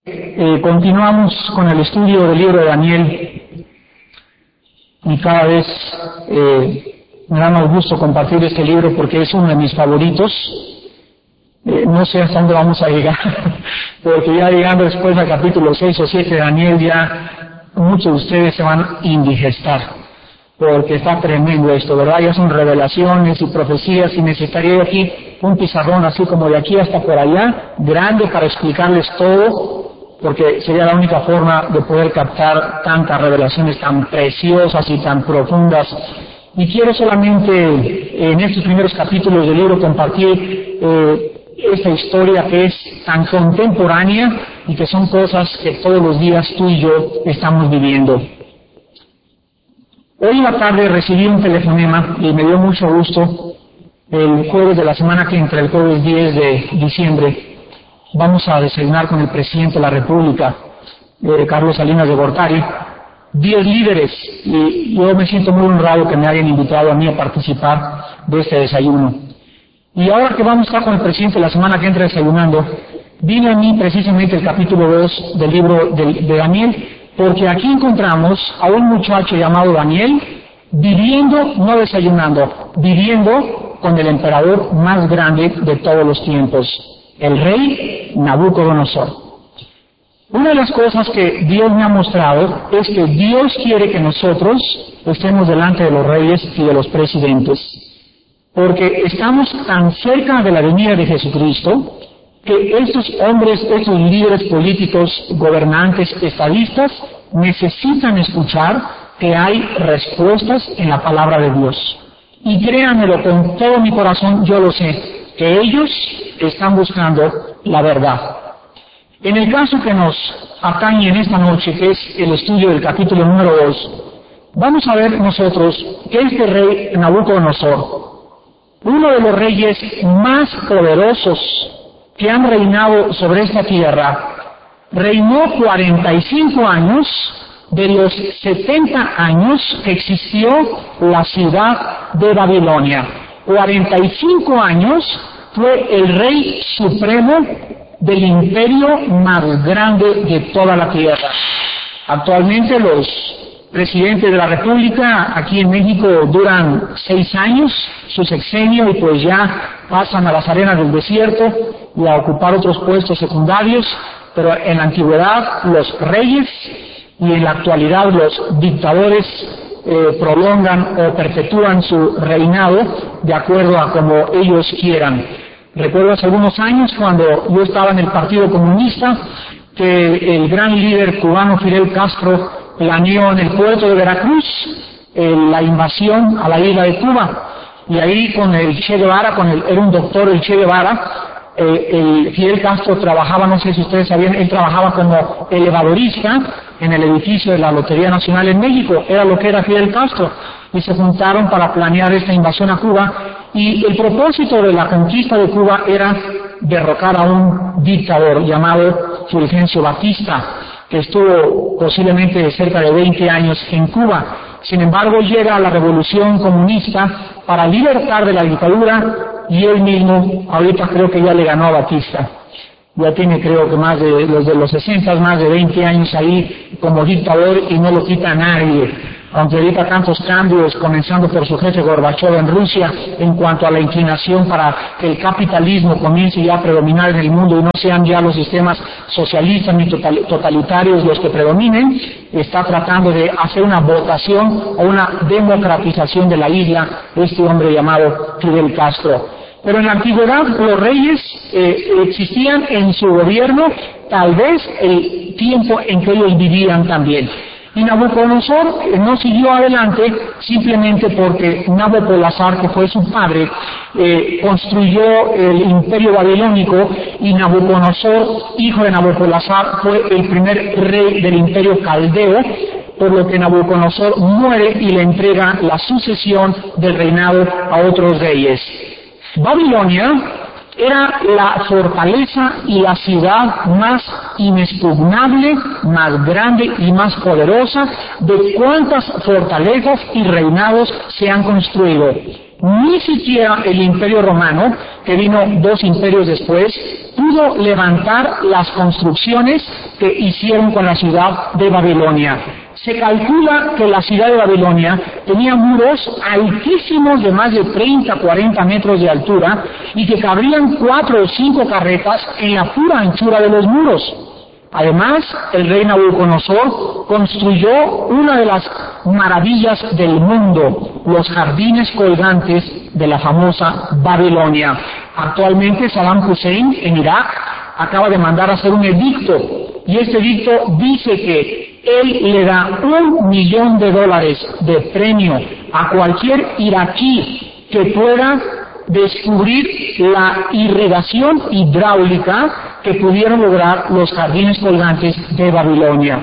Continuamos con el estudio del libro de Daniel y cada vez me da más gusto compartir este libro porque es uno de mis favoritos. No sé hasta dónde vamos a llegar, porque ya llegando después al capítulo 6 o 7 de Daniel ya muchos de ustedes se van a indigestar, porque está tremendo esto, ¿verdad? Ya son revelaciones y profecías y necesitaría aquí un pizarrón así como de aquí hasta por allá, grande para explicarles todo, porque sería la única forma de poder captar tantas revelaciones tan preciosas y tan profundas. Y quiero solamente en estos primeros capítulos del libro compartir esta historia que es tan contemporánea y que son cosas que todos los días tú y yo estamos viviendo. Hoy en la tarde recibí un telefonema y me dio mucho gusto. El jueves de la semana que entra, el jueves 10 de diciembre, vamos a desayunar con el presidente de la República, Carlos Salinas de Gortari, 10 líderes, y yo me siento muy honrado que me hayan invitado a mí a participar de este desayuno. Y ahora que vamos a estar con el presidente la semana que entra desayunando, vine a mí precisamente el capítulo 2 del libro de Daniel, porque aquí encontramos a un muchacho llamado Daniel viviendo, no desayunando, viviendo con el emperador más grande de todos los tiempos, el rey Nabucodonosor. Una de las cosas que Dios me ha mostrado es que Dios quiere que nosotros estemos delante de los reyes y de los presidentes, porque estamos tan cerca de la venida de Jesucristo que estos hombres, estos líderes políticos, gobernantes, estadistas, necesitan escuchar que hay respuestas en la palabra de Dios. Y créanmelo, con todo mi corazón yo lo sé, que ellos están buscando la verdad. En el caso que nos atañe en esta noche, que es el estudio del capítulo número 2, vamos a ver nosotros que este rey Nabucodonosor, uno de los reyes más poderosos que han reinado sobre esta tierra, reinó 45 años de los 70 años que existió la ciudad de Babilonia. 45 años fue el rey supremo del imperio más grande de toda la tierra. Actualmente los presidentes de la República aquí en México duran 6 años, su sexenio, y pues ya pasan a las arenas del desierto y a ocupar otros puestos secundarios, pero en la antigüedad los reyes y en la actualidad los dictadores prolongan o perpetúan su reinado de acuerdo a como ellos quieran. Recuerdo hace algunos años cuando yo estaba en el Partido Comunista que el gran líder cubano Fidel Castro planeó en el puerto de Veracruz la invasión a la isla de Cuba, y ahí con el Che Guevara, era un doctor el Che Guevara, el Fidel Castro trabajaba, no sé si ustedes sabían, él trabajaba como elevadorista en el edificio de la Lotería Nacional en México, era lo que era Fidel Castro, y se juntaron para planear esta invasión a Cuba, y el propósito de la conquista de Cuba era derrocar a un dictador llamado Fulgencio Batista, que estuvo posiblemente cerca de 20 años en Cuba. Sin embargo, llega a la revolución comunista para libertar de la dictadura, y él mismo ahorita creo que ya le ganó a Batista. Ya tiene, creo que más de los 60, más de 20 años ahí como dictador, y no lo quita nadie. Aunque ahorita tantos cambios, comenzando por su jefe Gorbachov en Rusia, en cuanto a la inclinación para que el capitalismo comience ya a predominar en el mundo y no sean ya los sistemas socialistas ni totalitarios los que predominen, está tratando de hacer una votación o una democratización de la isla este hombre llamado Fidel Castro. Pero en la antigüedad los reyes existían en su gobierno tal vez el tiempo en que ellos vivían también. Y Nabucodonosor no siguió adelante simplemente porque Nabopolassar, que fue su padre, construyó el imperio babilónico, y Nabucodonosor, hijo de Nabopolassar, fue el primer rey del imperio caldeo, por lo que Nabucodonosor muere y le entrega la sucesión del reinado a otros reyes. Babilonia era la fortaleza y la ciudad más inexpugnable, más grande y más poderosa de cuantas fortalezas y reinados se han construido. Ni siquiera el Imperio Romano, que vino 2 imperios después, pudo pudo levantar las construcciones que hicieron con la ciudad de Babilonia. Se calcula que la ciudad de Babilonia tenía muros altísimos de más de 30, 40 metros de altura y que cabrían 4 o 5 carretas en la pura anchura de los muros. Además, el rey Nabucodonosor construyó una de las maravillas del mundo, los jardines colgantes de la famosa Babilonia. Actualmente Saddam Hussein en Irak acaba de mandar a hacer un edicto, y este edicto dice que él le da $1 millón de premio a cualquier iraquí que pueda descubrir la irrigación hidráulica que pudieron lograr los jardines colgantes de Babilonia.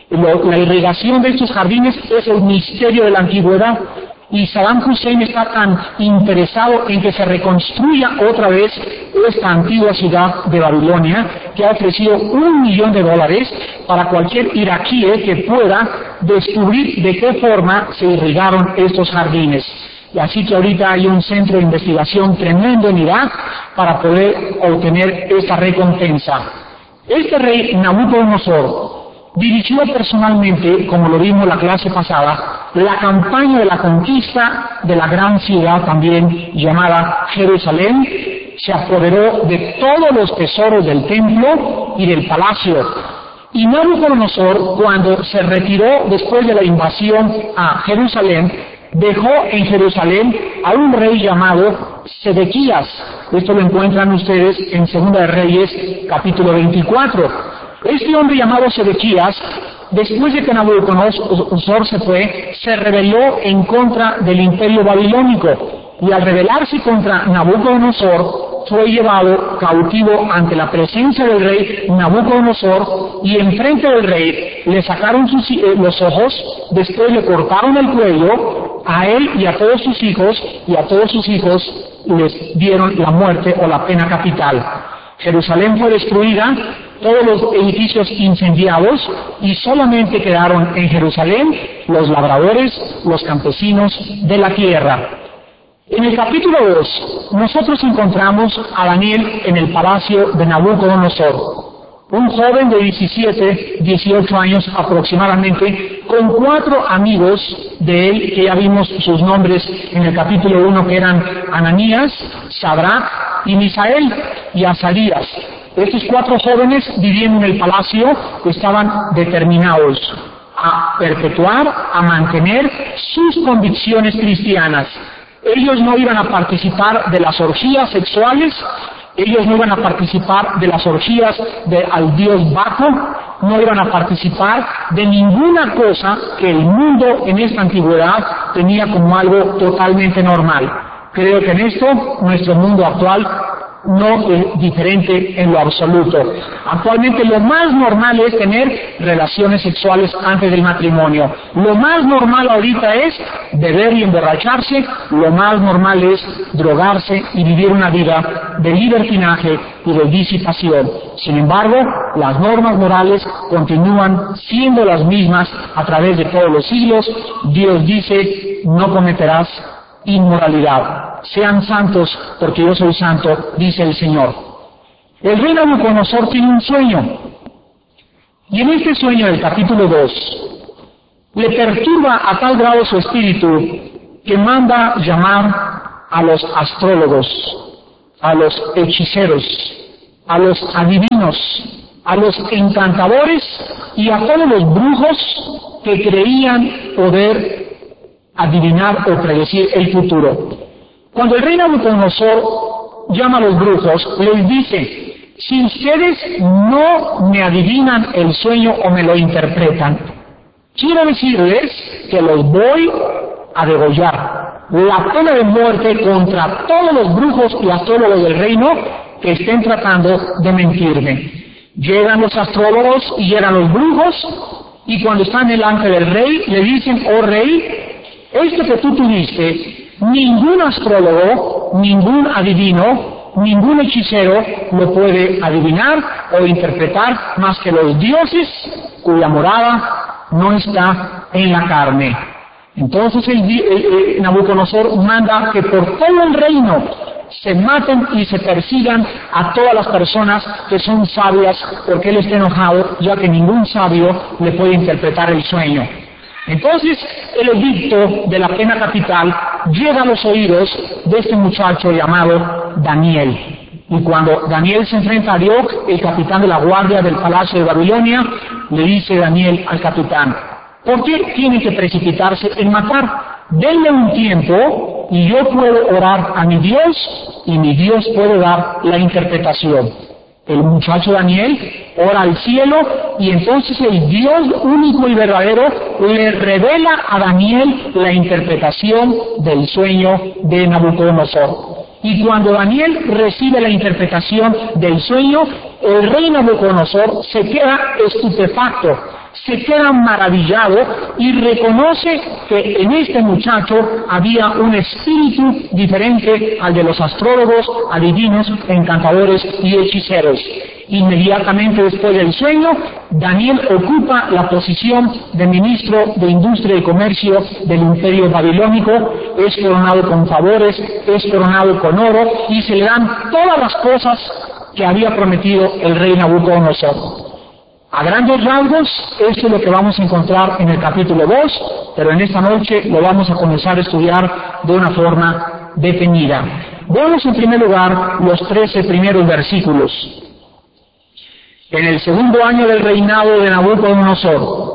La irrigación de estos jardines es el misterio de la antigüedad, y Saddam Hussein está tan interesado en que se reconstruya otra vez esta antigua ciudad de Babilonia, que ha ofrecido $1 millón para cualquier iraquí que pueda descubrir de qué forma se irrigaron estos jardines. Y así que ahorita hay un centro de investigación tremendo en Irak para poder obtener esta recompensa. Este rey Nabucodonosor dirigió personalmente, como lo vimos la clase pasada, la campaña de la conquista de la gran ciudad también llamada Jerusalén. Se apoderó de todos los tesoros del templo y del palacio. Y Nabucodonosor, cuando se retiró después de la invasión a Jerusalén, dejó en Jerusalén a un rey llamado Sedequías. Esto lo encuentran ustedes en Segunda de Reyes, capítulo 24. Este hombre llamado Sedequías, después de que Nabucodonosor se fue, se rebeló en contra del imperio babilónico, y al rebelarse contra Nabucodonosor, fue llevado cautivo ante la presencia del rey Nabucodonosor, y enfrente del rey le sacaron los ojos, después le cortaron el cuello a él y a todos sus hijos, y a todos sus hijos les dieron la muerte o la pena capital. Jerusalén fue destruida, todos los edificios incendiados, y solamente quedaron en Jerusalén los labradores, los campesinos de la tierra. En el capítulo 2, nosotros encontramos a Daniel en el palacio de Nabucodonosor, un joven de 17, 18 años aproximadamente, con 4 amigos de él, que ya vimos sus nombres en el capítulo 1, que eran Ananías, Sadrach y Misael y Azarías. Estos 4 jóvenes vivían en el palacio, que estaban determinados a perpetuar, a mantener sus convicciones cristianas. Ellos no iban a participar de las orgías sexuales, ellos no iban a participar de las orgías al dios Baco, no iban a participar de ninguna cosa que el mundo en esta antigüedad tenía como algo totalmente normal. Creo que en esto nuestro mundo actual no es diferente en lo absoluto. Actualmente lo más normal es tener relaciones sexuales antes del matrimonio. Lo más normal ahorita es beber y emborracharse. Lo más normal es drogarse y vivir una vida de libertinaje y de disipación. Sin embargo, las normas morales continúan siendo las mismas a través de todos los siglos. Dios dice: no cometerás inmoralidad. Sean santos porque yo soy santo, dice el Señor. El rey Nabucodonosor tiene un sueño, y en este sueño del capítulo 2 le perturba a tal grado su espíritu que manda llamar a los astrólogos, a los hechiceros, a los adivinos, a los encantadores y a todos los brujos que creían poder adivinar o predecir el futuro. Cuando el rey Nabucodonosor llama a los brujos, les dice: si ustedes no me adivinan el sueño o me lo interpretan, quiero decirles que los voy a degollar. La pena de muerte contra todos los brujos y astrólogos del reino que estén tratando de mentirme. Llegan los astrólogos y llegan los brujos, y cuando están delante del rey, le dicen: oh rey, esto que tú tuviste, ningún astrólogo, ningún adivino, ningún hechicero lo puede adivinar o interpretar más que los dioses cuya morada no está en la carne. Entonces Nabucodonosor manda que por todo el reino se maten y se persigan a todas las personas que son sabias, porque él está enojado, ya que ningún sabio le puede interpretar el sueño. Entonces, el edicto de la pena capital llega a los oídos de este muchacho llamado Daniel. Y cuando Daniel se enfrenta a Arioc, el capitán de la guardia del palacio de Babilonia, le dice Daniel al capitán: ¿por qué tienen que precipitarse en matar? Denme un tiempo y yo puedo orar a mi Dios y mi Dios puede dar la interpretación. El muchacho Daniel ora al cielo y entonces el Dios único y verdadero le revela a Daniel la interpretación del sueño de Nabucodonosor. Y cuando Daniel recibe la interpretación del sueño, el rey Nabucodonosor se queda estupefacto, se queda maravillado y reconoce que en este muchacho había un espíritu diferente al de los astrólogos, adivinos, encantadores y hechiceros. Inmediatamente después del sueño, Daniel ocupa la posición de ministro de Industria y Comercio del Imperio Babilónico, es coronado con favores, es coronado con oro y se le dan todas las cosas que había prometido el rey Nabucodonosor. A grandes rasgos, esto es lo que vamos a encontrar en el capítulo 2, pero en esta noche lo vamos a comenzar a estudiar de una forma detenida. Veamos en primer lugar los 13 primeros versículos. En el segundo año del reinado de Nabucodonosor,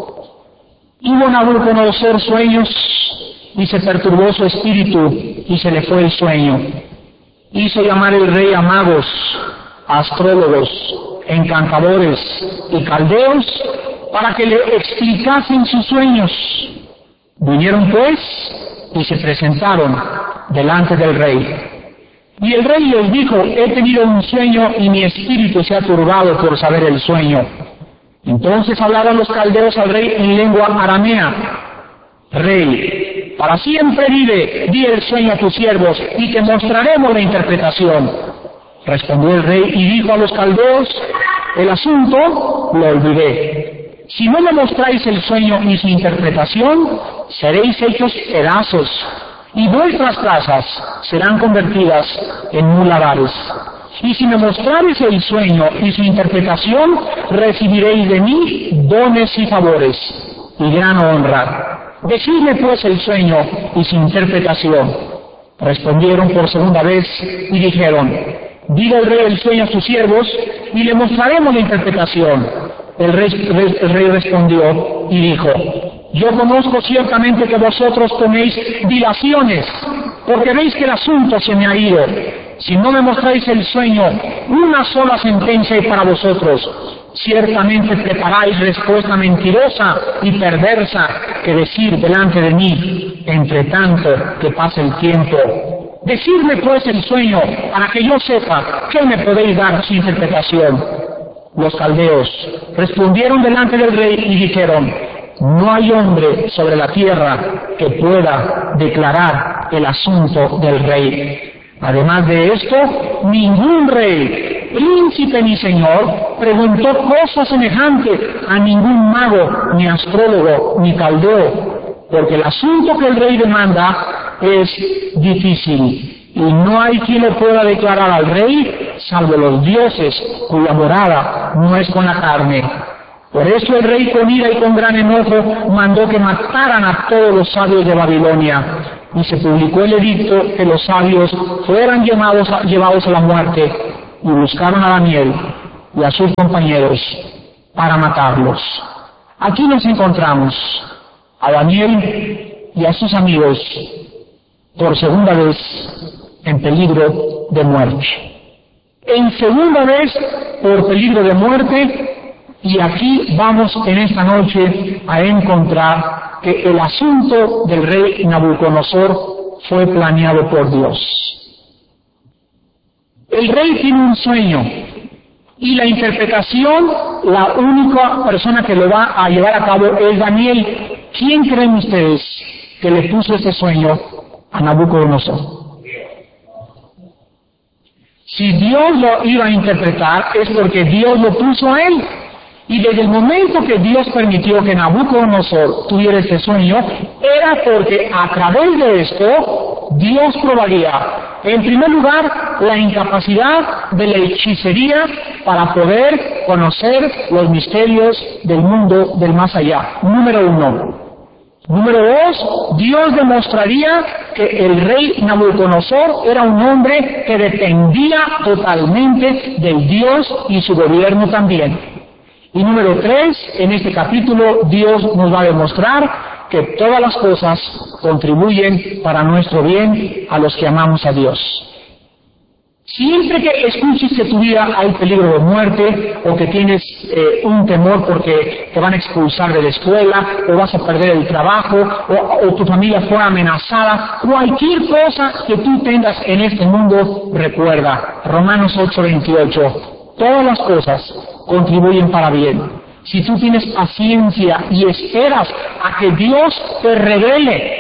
tuvo Nabucodonosor sueños y se perturbó su espíritu y se le fue el sueño. Hizo llamar el rey a magos, a astrólogos, encantadores y caldeos para que le explicasen sus sueños. Vinieron pues y se presentaron delante del rey. Y el rey les dijo: he tenido un sueño y mi espíritu se ha turbado por saber el sueño. Entonces hablaron los caldeos al rey en lengua aramea: Rey, para siempre vive, di el sueño a tus siervos y te mostraremos la interpretación. Respondió el rey y dijo a los caldeos: el asunto lo olvidé. Si no me mostráis el sueño y su interpretación, seréis hechos pedazos, y vuestras casas serán convertidas en muladares. Y si me mostraréis el sueño y su interpretación, recibiréis de mí dones y favores, y gran honra. Decidme pues el sueño y su interpretación. Respondieron por segunda vez y dijeron: diga el rey el sueño a sus siervos y le mostraremos la interpretación. El rey respondió y dijo: yo conozco ciertamente que vosotros tenéis dilaciones, porque veis que el asunto se me ha ido. Si no me mostráis el sueño, una sola sentencia hay para vosotros. Ciertamente preparáis respuesta mentirosa y perversa que decir delante de mí, entre tanto que pase el tiempo. Decidme pues el sueño, para que yo sepa qué me podéis dar su interpretación. Los caldeos respondieron delante del rey y dijeron: no hay hombre sobre la tierra que pueda declarar el asunto del rey. Además de esto, ningún rey, príncipe ni señor preguntó cosa semejante a ningún mago, ni astrólogo, ni caldeo, porque el asunto que el rey demanda es difícil, y no hay quien le pueda declarar al rey, salvo los dioses, cuya morada no es con la carne. Por eso el rey, con ira y con gran enojo, mandó que mataran a todos los sabios de Babilonia, y se publicó el edicto que los sabios fueran llevados a la muerte, y buscaron a Daniel y a sus compañeros para matarlos. Aquí nos encontramos a Daniel y a sus amigos por segunda vez en peligro de muerte. En segunda vez por peligro de muerte. Y aquí vamos en esta noche a encontrar que el asunto del rey Nabucodonosor fue planeado por Dios. El rey tiene un sueño y la interpretación, la única persona que lo va a llevar a cabo es Daniel. ¿Quién creen ustedes que le puso ese sueño a Nabucodonosor? Si Dios lo iba a interpretar es porque Dios lo puso a él. Y desde el momento que Dios permitió que Nabucodonosor tuviera este sueño, era porque a través de esto Dios probaría, en primer lugar, la incapacidad de la hechicería para poder conocer los misterios del mundo del más allá. Número 1. Número 2, Dios demostraría que el rey Nabucodonosor era un hombre que dependía totalmente del Dios y su gobierno también. Y número 3, en este capítulo Dios nos va a demostrar que todas las cosas contribuyen para nuestro bien a los que amamos a Dios. Siempre que escuches que tu vida hay peligro de muerte, o que tienes un temor porque te van a expulsar de la escuela, o vas a perder el trabajo, o tu familia fue amenazada, cualquier cosa que tú tengas en este mundo, recuerda, Romanos 8:28, todas las cosas contribuyen para bien. Si tú tienes paciencia y esperas a que Dios te revele,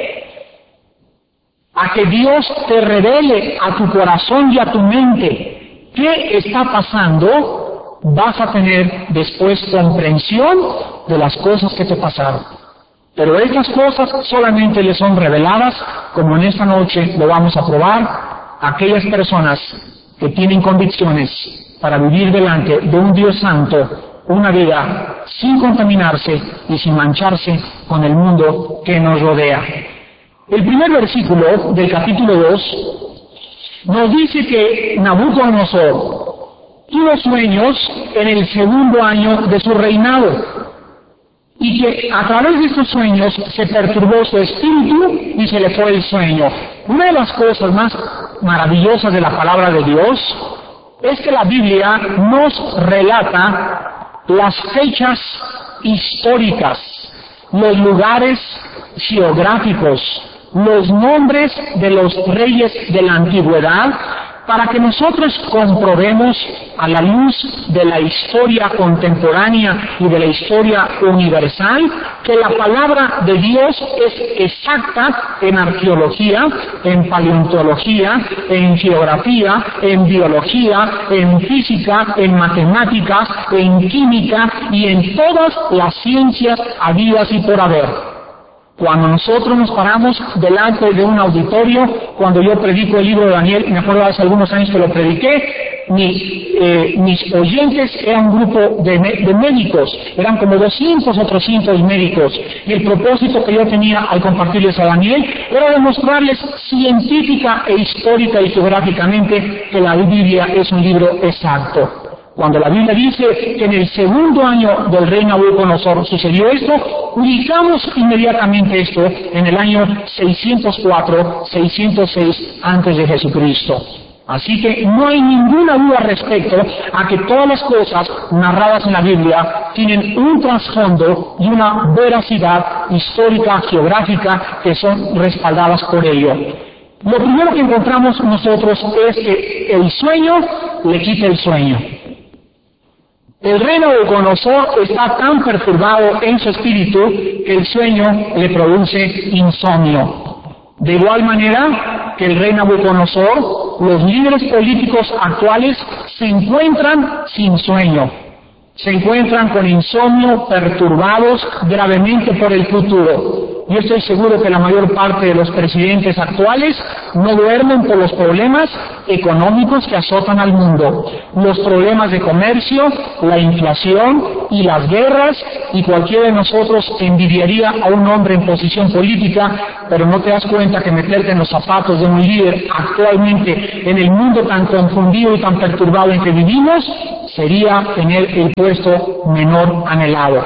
a tu corazón y a tu mente qué está pasando, vas a tener después comprensión de las cosas que te pasaron. Pero estas cosas solamente le son reveladas, como en esta noche lo vamos a probar, a aquellas personas que tienen convicciones para vivir delante de un Dios santo, una vida sin contaminarse y sin mancharse con el mundo que nos rodea. El primer versículo del capítulo 2 nos dice que Nabucodonosor tuvo sueños en el segundo año de su reinado y que a través de estos sueños se perturbó su espíritu y se le fue el sueño. Una de las cosas más maravillosas de la palabra de Dios es que la Biblia nos relata las fechas históricas, los lugares geográficos, los nombres de los reyes de la antigüedad, para que nosotros comprobemos a la luz de la historia contemporánea y de la historia universal que la palabra de Dios es exacta en arqueología, en paleontología, en geografía, en biología, en física, en matemáticas, en química y en todas las ciencias habidas y por haber. Cuando nosotros nos paramos delante de un auditorio, cuando yo predico el libro de Daniel, me acuerdo hace algunos años que lo prediqué, mis oyentes eran un grupo de médicos, eran como 200 o 300 médicos, y el propósito que yo tenía al compartirles a Daniel era demostrarles científica e histórica y geográficamente que la Biblia es un libro exacto. Cuando la Biblia dice que en el segundo año del rey Nabucodonosor sucedió esto, ubicamos inmediatamente esto en el año 604-606 antes de Jesucristo. Así que no hay ninguna duda respecto a que todas las cosas narradas en la Biblia tienen un trasfondo y una veracidad histórica, geográfica, que son respaldadas por ello. Lo primero que encontramos nosotros es que el sueño le quita el sueño. El rey Nabucodonosor está tan perturbado en su espíritu que el sueño le produce insomnio. De igual manera que el rey Nabucodonosor, los líderes políticos actuales se encuentran sin sueño. Se encuentran con insomnio, perturbados gravemente por el futuro. Yo estoy seguro que la mayor parte de los presidentes actuales no duermen por los problemas económicos que azotan al mundo, los problemas de comercio, la inflación y las guerras, y cualquiera de nosotros envidiaría a un hombre en posición política, pero no te das cuenta que meterte en los zapatos de un líder actualmente en el mundo tan confundido y tan perturbado en que vivimos sería tener el puesto menor anhelado,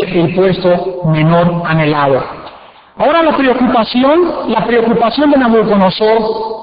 Ahora la preocupación de Nabucodonosor